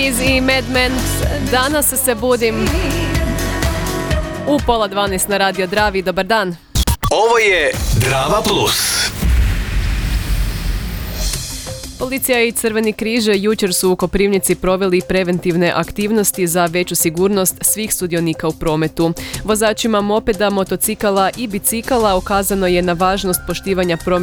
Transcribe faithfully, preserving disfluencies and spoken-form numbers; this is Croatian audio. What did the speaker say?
Days i Mad Men. Danas se budim u pola dvanaest na Radio Dravi. Dobar dan. Ovo je Drava Plus. Policija i Crveni križ jučer su u Koprivnici proveli preventivne aktivnosti za veću sigurnost svih sudionika u prometu. Vozačima mopeda, motocikala i bicikala ukazano je na važnost poštivanja prometnih